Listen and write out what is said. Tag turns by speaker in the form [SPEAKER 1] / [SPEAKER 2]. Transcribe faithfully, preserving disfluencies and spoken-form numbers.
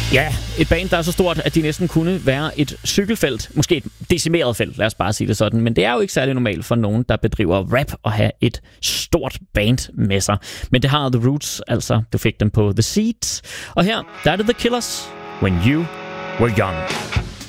[SPEAKER 1] Ja, et band, der er så stort, at de næsten kunne være et cykelfelt. Måske et decimeret felt, lad os bare sige det sådan. Men det er jo ikke særlig normalt for nogen, der bedriver rap at have et stort band med sig. Men det har The Roots, altså. Du fik dem på The Seeds. Og her, der er det The Killers, When You Were Young.